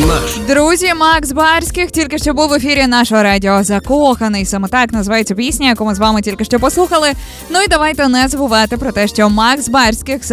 Друзі, Макс Барських тільки що був в ефірі нашого радіо «Закоханий». Саме так називається пісня, яку ми з вами тільки що послухали. Ну і давайте не забувати про те, що Макс Барських